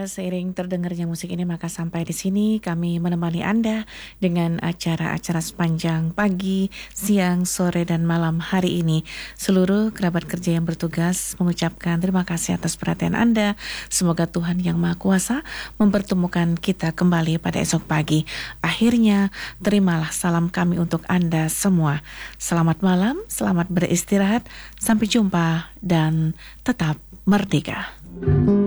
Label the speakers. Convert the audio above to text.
Speaker 1: seiring terdengarnya musik ini maka sampai di sini kami menemani Anda dengan acara-acara sepanjang pagi, siang, sore dan malam hari ini. Seluruh kerabat kerja yang bertugas mengucapkan terima kasih atas perhatian Anda. Semoga Tuhan yang Maha Kuasa mempertemukan kita kembali pada esok pagi. Akhirnya, terimalah salam kami untuk Anda semua. Selamat malam, selamat beristirahat, sampai jumpa dan tetap merdeka.